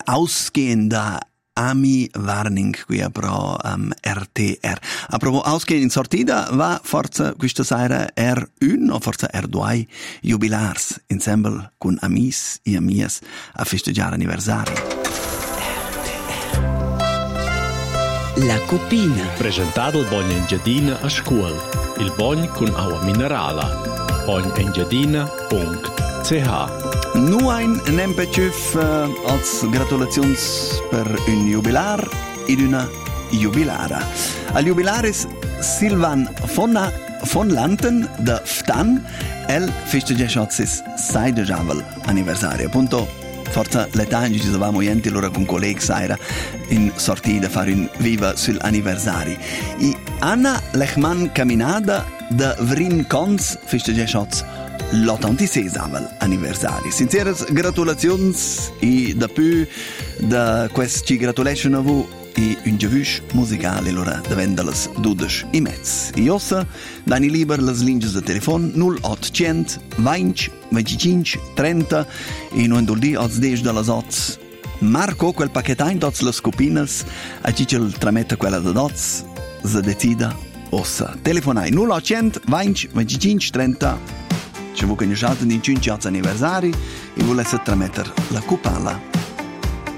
ausgehender Ami Warning qui pro RTR. A propos ausgehen in sortida va forza questa sera R1 o forza R2 jubilars ensemble con amis e amias a festeggiare anniversari. La Cupina. Presentato il Bogn Engiadina a scuola. Il Bogn con acqua minerale. bognengiadina.ch. Nu ein nempeciuf als gratulations per un jubilar ed una jubilara. Al jubilaris Silvan von Lanten de Ftan el festeggia sis seidejavel anniversario. Appunto forza l'età in cui ci davamo ieri allora con colleghi saira in sortita a fare un viva sull'anniversario. E Anna Lechman Caminada de Vrin Cons festeggia l'86 anniversario. Sinceras gratulazions e da più da quest ci gratulation a voi e un giavush musicale allora davendo les 12:30. E ossa dani liber les linges de telefon 0800 20 25 30 e non doldi als 10 de las 8. Marco quel pacchetain dots les copinas a ci il trametta quella de dots se decida ossa. Telefonai 0800 20 25 30. Ci vuoi conoscere in 5 anniversari e volesse tramettere la cupala